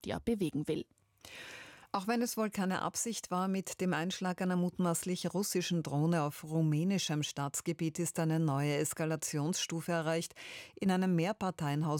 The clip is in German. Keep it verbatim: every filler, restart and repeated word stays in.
ja, bewegen will. Auch wenn es wohl keine Absicht war, mit dem Einschlag einer mutmaßlich russischen Drohne auf rumänischem Staatsgebiet ist eine neue Eskalationsstufe erreicht. In einem Mehrparteienhaus